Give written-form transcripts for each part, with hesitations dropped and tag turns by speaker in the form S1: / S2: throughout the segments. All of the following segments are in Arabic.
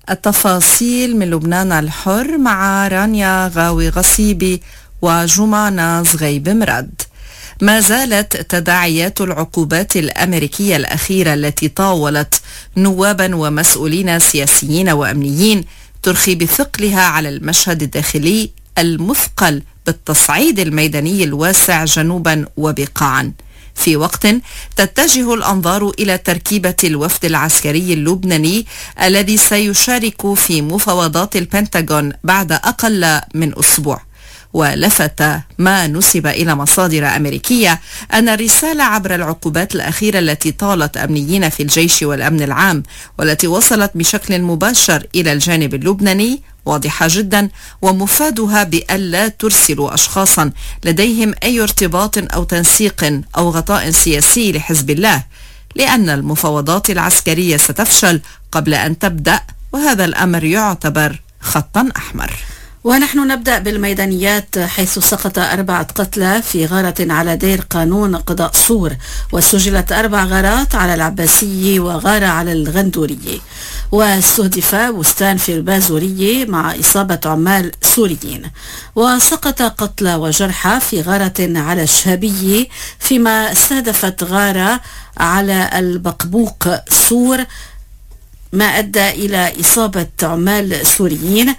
S1: التفاصيل من لبنان الحر مع رانيا غاوي غصيبي وجمانة زغيب مرد. ما زالت تداعيات العقوبات الأمريكية الأخيرة التي طاولت نوابا ومسؤولين سياسيين وأمنيين ترخي بثقلها على المشهد الداخلي المثقل بالتصعيد الميداني الواسع جنوبا وبقاعا، في وقت تتجه الأنظار إلى تركيبة الوفد العسكري اللبناني الذي سيشارك في مفاوضات البنتاغون بعد أقل من أسبوع. ولفت ما نسب إلى مصادر أمريكية أن الرسالة عبر العقوبات الأخيرة التي طالت أمنيين في الجيش والأمن العام والتي وصلت بشكل مباشر إلى الجانب اللبناني واضحة جدا، ومفادها بألا ترسل أشخاصا لديهم أي ارتباط أو تنسيق أو غطاء سياسي لحزب الله، لأن المفاوضات العسكرية ستفشل قبل أن تبدأ، وهذا الأمر يعتبر خطا أحمر.
S2: ونحن نبدأ بالميدانيات، حيث سقط 4 قتلى في غارة على دير قانون قضاء صور، وسجلت 4 غارات على العباسية وغارة على الغندورية، واستهدف بستان في البازورية مع إصابة عمال سوريين، وسقط قتلى وجرحى في غارة على الشهابية، فيما استهدفت غارة على البقبوق صور ما أدى إلى إصابة عمال سوريين،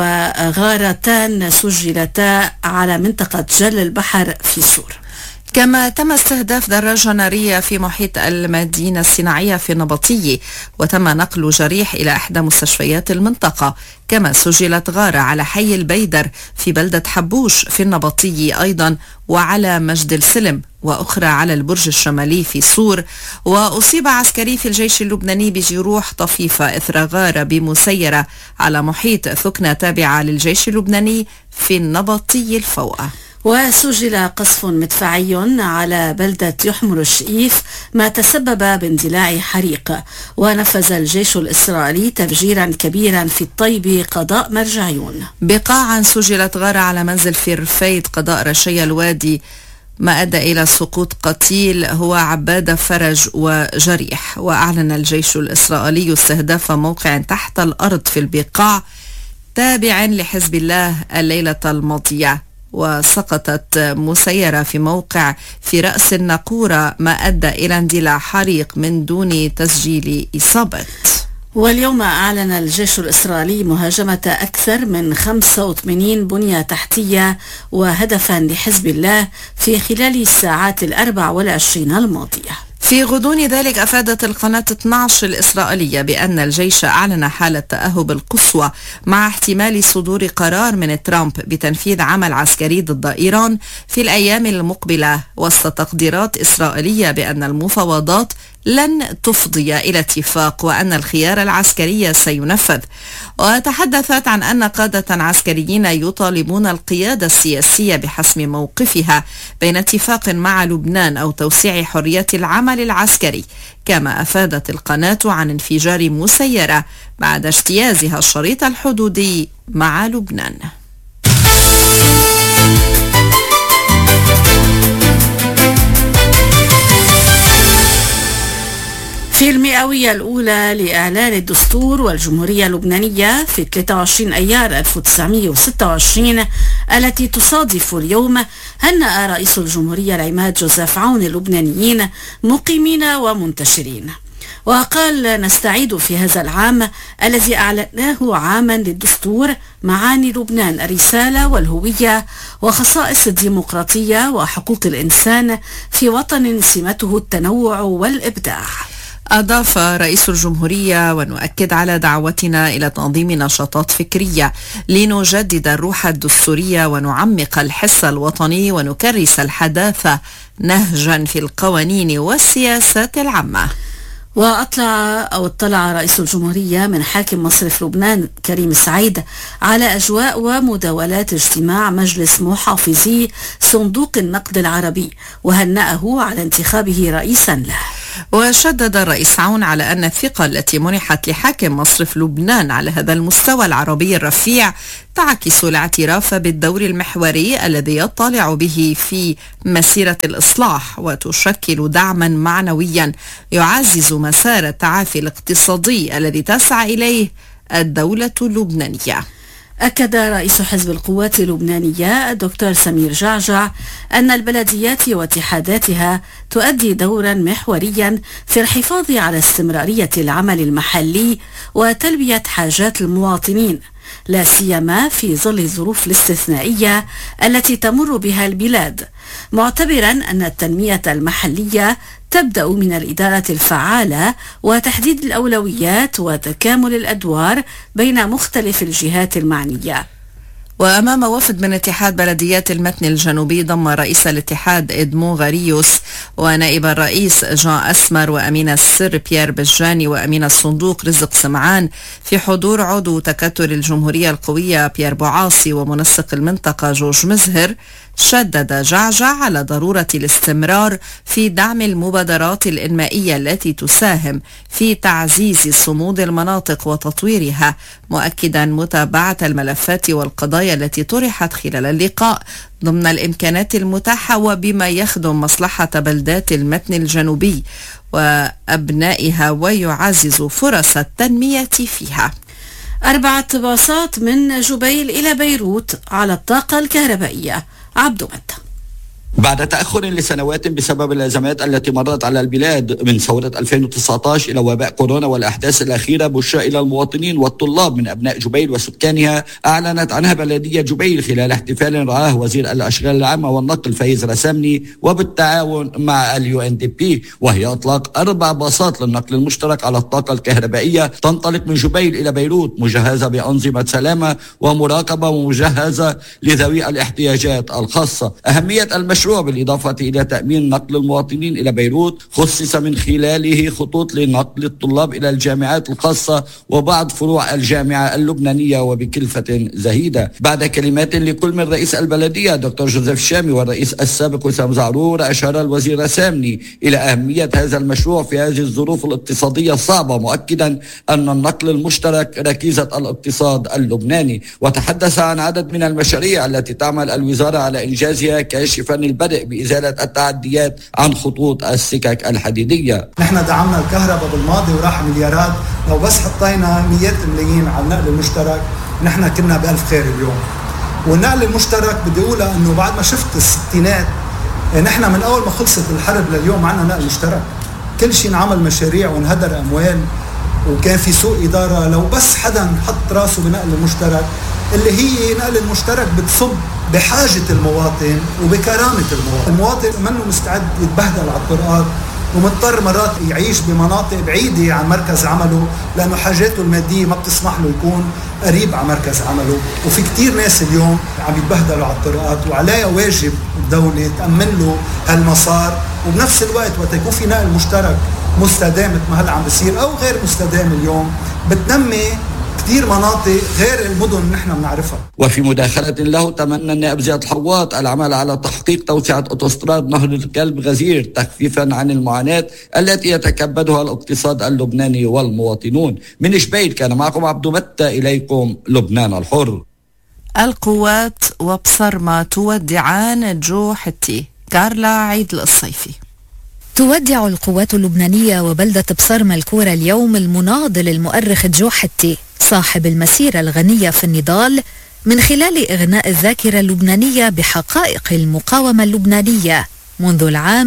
S2: وغارتان سجلتا على منطقة جل البحر في صور.
S1: كما تم استهداف دراجة نارية في محيط المدينة الصناعية في النبطية، وتم نقل جريح إلى إحدى مستشفيات المنطقة. كما سجلت غارة على حي البيدر في بلدة حبوش في النبطية أيضا، وعلى مجد السلم، وأخرى على البرج الشمالي في صور. وأصيب عسكري في الجيش اللبناني بجروح طفيفة إثر غارة بمسيرة على محيط ثكنة تابعة للجيش اللبناني في النبطية الفوقة.
S2: وسجل قصف مدفعي على بلدة يحمر الشئيف ما تسبب باندلاع حريق، ونفذ الجيش الإسرائيلي تفجيرا كبيرا في الطيبة قضاء مرجعيون.
S1: بقاعا سجلت غارة على منزل في رفيد قضاء رشية الوادي، ما أدى إلى سقوط قتيل هو عبادة فرج وجريح. وأعلن الجيش الإسرائيلي استهداف موقع تحت الأرض في البقاع تابع لحزب الله الليلة الماضية، وسقطت مسيرة في موقع في رأس الناقورة ما أدى إلى اندلاع حريق من دون تسجيل إصابات.
S2: واليوم أعلن الجيش الإسرائيلي مهاجمة أكثر من 85 بنية تحتية وهدفا لحزب الله في خلال الساعات 24 الماضية.
S1: في غضون ذلك أفادت القناة 12 الإسرائيلية بأن الجيش أعلن حالة تأهب القصوى مع احتمال صدور قرار من ترامب بتنفيذ عمل عسكري ضد إيران في الأيام المقبلة، وسط تقديرات إسرائيلية بأن المفاوضات لن تفضي إلى اتفاق وأن الخيار العسكري سينفذ. وتحدثت عن أن قادة عسكريين يطالبون القيادة السياسية بحسم موقفها بين اتفاق مع لبنان أو توسيع حرية العمل العسكري. كما أفادت القناة عن انفجار مسيرة بعد اجتيازها الشريط الحدودي مع لبنان.
S2: في المئوية الأولى لإعلان الدستور والجمهورية اللبنانية في 23 أيار 1926 التي تصادف اليوم، هنأ رئيس الجمهورية العماد جوزيف عون اللبنانيين مقيمين ومنتشرين، وقال: نستعيد في هذا العام الذي أعلناه عاما للدستور معاني لبنان، الرسالة والهوية وخصائص الديمقراطية وحقوق الإنسان في وطن سمته التنوع والإبداع.
S1: أضاف رئيس الجمهورية: ونؤكد على دعوتنا إلى تنظيم نشاطات فكرية لنجدد الروح الدستورية ونعمق الحس الوطني ونكرس الحداثة نهجا في القوانين والسياسات العامة. واطلع رئيس الجمهورية من حاكم مصرف لبنان كريم السعيد على أجواء ومداولات اجتماع مجلس محافظي صندوق النقد العربي، وهنأه على انتخابه رئيسا له. وشدد الرئيس عون على أن الثقة التي منحت لحاكم مصرف لبنان على هذا المستوى العربي الرفيع تعكس الاعتراف بالدور المحوري الذي يطلع به في مسيرة الإصلاح، وتشكل دعما معنويا يعزز مسار التعافي الاقتصادي الذي تسعى إليه الدولة اللبنانية.
S2: أكد رئيس حزب القوات اللبنانية الدكتور سمير جعجع أن البلديات واتحاداتها تؤدي دورا محوريا في الحفاظ على استمرارية العمل المحلي وتلبية حاجات المواطنين، لا سيما في ظل الظروف الاستثنائية التي تمر بها البلاد، معتبرا أن التنمية المحلية تبدأ من الإدارة الفعالة وتحديد الأولويات وتكامل الأدوار بين مختلف الجهات المعنية.
S1: وأمام وفد من اتحاد بلديات المتن الجنوبي ضم رئيس الاتحاد إدمون غريوس ونائب الرئيس جان أسمر وأمين السر بيير بجاني وأمين الصندوق رزق سمعان، في حضور عضو تكتل الجمهورية القوية بيير بوعاصي ومنسق المنطقة جورج مزهر. شدد جعجع على ضرورة الاستمرار في دعم المبادرات الإنمائية التي تساهم في تعزيز صمود المناطق وتطويرها، مؤكدا متابعة الملفات والقضايا التي طرحت خلال اللقاء ضمن الإمكانات المتاحة وبما يخدم مصلحة بلدات المتن الجنوبي وأبنائها ويعزز فرص التنمية فيها.
S2: 4 باصات من جبيل إلى بيروت على الطاقة الكهربائية. عبد متى.
S3: بعد تأخر لسنوات بسبب الأزمات التي مرت على البلاد من ثورة 2019 إلى وباء كورونا والأحداث الأخيرة، بشرى إلى المواطنين والطلاب من أبناء جبيل وسكانها أعلنت عنها بلدية جبيل خلال احتفال رعاه وزير الأشغال العامة والنقل فايز رسامني وبالتعاون مع UNDP، وهي إطلاق 4 باصات للنقل المشترك على الطاقة الكهربائية تنطلق من جبيل إلى بيروت، مجهزة بأنظمة سلامة ومراقبة ومجهزة لذوي الاحتياجات الخاصة. أهمية المشروع بالإضافة إلى تأمين نقل المواطنين إلى بيروت خصص من خلاله خطوط لنقل الطلاب إلى الجامعات الخاصة وبعض فروع الجامعة اللبنانية وبكلفة زهيدة. بعد كلمات لكل من رئيس البلدية دكتور جوزيف شامي والرئيس السابق وسام زعرور، أشار الوزير رسامني إلى أهمية هذا المشروع في هذه الظروف الاقتصادية الصعبة، مؤكدا أن النقل المشترك ركيزة الاقتصاد اللبناني، وتحدث عن عدد من المشاريع التي تعمل الوزارة على إنجازها، كاشفا البدء بإزالة التعديات عن خطوط السكك الحديدية.
S4: نحن دعمنا الكهرباء بالماضي وراح مليارات، لو بس حطينا مئات الملايين على النقل المشترك نحن كنا بألف خير اليوم. والنقل المشترك بدي أقولها أنه بعد ما شفت الستينات، نحن من أول ما خلصت الحرب لليوم معنا نقل مشترك، كل شيء انعمل مشاريع وانهدر أموال وكان في سوء إدارة. لو بس حدا حط راسه بنقل المشترك اللي هي نقل المشترك بتصب بحاجة المواطن وبكرامة المواطن منه مستعد يتبهدل على الطرقات ومضطر مرات يعيش بمناطق بعيدة عن مركز عمله لأنه حاجاته المادية ما بتسمح له يكون قريب على مركز عمله. وفي كتير ناس اليوم عم يتبهدلوا على الطرقات وعليها واجب الدولة تأمن له هالمسار، وبنفس الوقت وقت يكون في نقل مشترك مستدام مثل ما هلا عم بيصير أو غير مستدام اليوم بتنمي كتير مناطق غير المدن اللي نحن بنعرفها.
S3: وفي مداخلة له تمنى النائب زياد الحواط العمل على تحقيق توسعة أوتوستراد نهر الكلب غزير تخفيفا عن المعاناة التي يتكبدها الاقتصاد اللبناني والمواطنون. من جبيل كان معكم عبد متى، إليكم لبنان الحر.
S1: القوات وبصرما تودعان جو حتي. كارلا عيد الصيفي.
S5: تودع القوات اللبنانية وبلدة بصرما الكورة اليوم المناضل المؤرخ جو حتي صاحب المسيرة الغنية في النضال من خلال إغناء الذاكرة اللبنانية بحقائق المقاومة اللبنانية منذ العام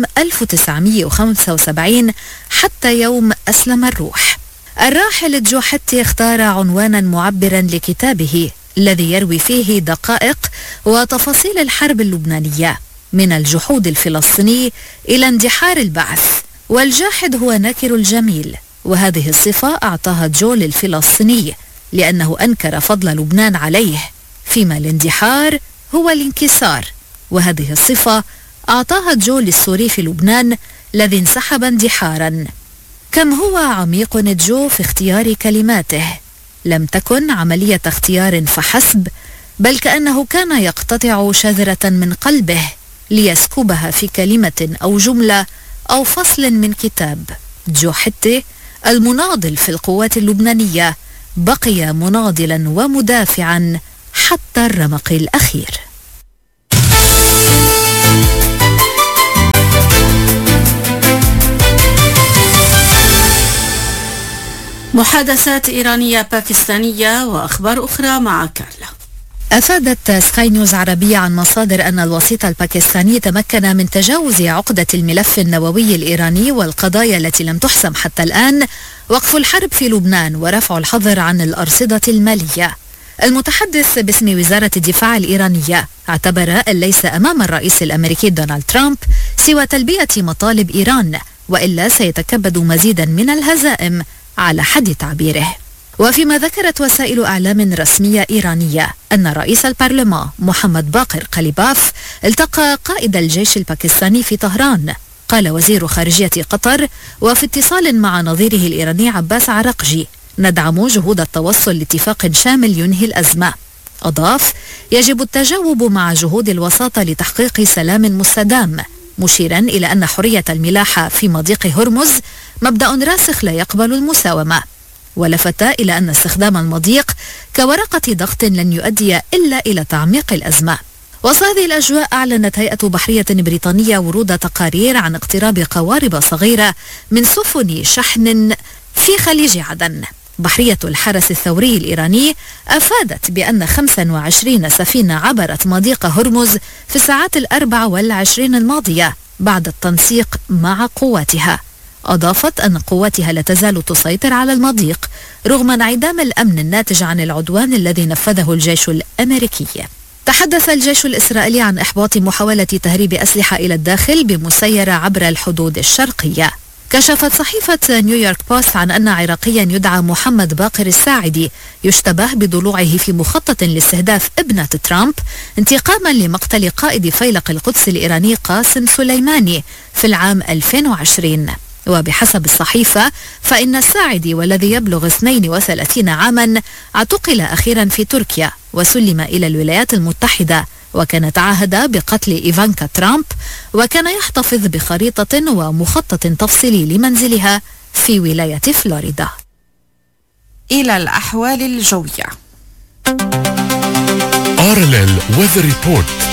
S5: 1975 حتى يوم أسلم الروح. الراحل جو حتي اختار عنوانا معبرا لكتابه الذي يروي فيه دقائق وتفاصيل الحرب اللبنانية من الجحود الفلسطيني إلى اندحار البعث، والجاحد هو ناكر الجميل، وهذه الصفة أعطاها جو للفلسطيني لأنه أنكر فضل لبنان عليه، فيما الاندحار هو الانكسار، وهذه الصفة أعطاها جو للسوري في لبنان الذي انسحب اندحارا. كم هو عميق جو في اختيار كلماته، لم تكن عملية اختيار فحسب، بل كأنه كان يقتطع شذرة من قلبه ليسكبها في كلمة أو جملة أو فصل من كتاب. جو حتى المناضل في القوات اللبنانية بقي مناضلا ومدافعا حتى الرمق الأخير.
S2: محادثات إيرانية باكستانية وأخبار أخرى مع كارلا.
S5: أفادت سكاي نيوز عربية عن مصادر أن الوسيط الباكستاني تمكن من تجاوز عقدة الملف النووي الإيراني والقضايا التي لم تحسم حتى الآن، وقف الحرب في لبنان ورفع الحظر عن الأرصدة المالية. المتحدث باسم وزارة الدفاع الإيرانية اعتبر أن ليس أمام الرئيس الأمريكي دونالد ترامب سوى تلبية مطالب إيران، وإلا سيتكبد مزيدا من الهزائم على حد تعبيره. وفيما ذكرت وسائل أعلام رسمية إيرانية أن رئيس البرلمان محمد باقر قليباف التقى قائد الجيش الباكستاني في طهران. قال وزير خارجية قطر وفي اتصال مع نظيره الإيراني عباس عراقجي: ندعم جهود التوصل لاتفاق شامل ينهي الأزمة. أضاف: يجب التجاوب مع جهود الوساطة لتحقيق سلام مستدام، مشيرا إلى أن حرية الملاحة في مضيق هرمز مبدأ راسخ لا يقبل المساومة. ولفت إلى أن استخدام المضيق كورقة ضغط لن يؤدي إلا إلى تعميق الأزمة. وسط هذه الأجواء أعلنت هيئة بحرية بريطانية ورود تقارير عن اقتراب قوارب صغيرة من سفن شحن في خليج عدن. بحرية الحرس الثوري الإيراني أفادت بأن 25 سفينة عبرت مضيق هرمز في الساعات 24 الماضية بعد التنسيق مع قواتها. أضافت أن قواتها لا تزال تسيطر على المضيق رغم انعدام الأمن الناتج عن العدوان الذي نفذه الجيش الأمريكي. تحدث الجيش الإسرائيلي عن إحباط محاولة تهريب أسلحة إلى الداخل بمسيرة عبر الحدود الشرقية. كشفت صحيفة نيويورك بوست عن أن عراقيا يدعى محمد باقر الساعدي يشتبه بضلوعه في مخطط لاستهداف ابنة ترامب انتقاما لمقتل قائد فيلق القدس الإيراني قاسم سليماني في العام 2020. وبحسب الصحيفة فإن الساعدي والذي يبلغ 32 عاما اعتقل أخيرا في تركيا وسلم إلى الولايات المتحدة، وكان تعهد بقتل إيفانكا ترامب، وكان يحتفظ بخريطة ومخطط تفصيلي لمنزلها في ولاية فلوريدا.
S1: إلى الأحوال الجوية.
S6: RLL Weather Report.